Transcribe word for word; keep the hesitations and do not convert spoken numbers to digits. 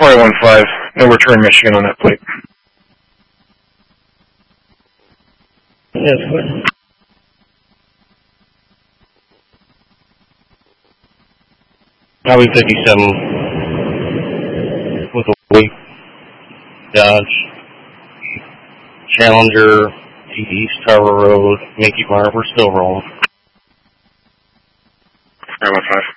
five one five, no return Michigan on that plate. Yes, clear. Highway fifty-seven with a weak Dodge Challenger to East Tower Road, Mickey Bar. We're still rolling. five one five.